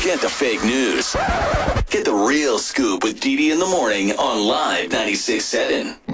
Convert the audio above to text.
Forget the fake news. Get the real scoop with Dee Dee in the morning on Live 96.7.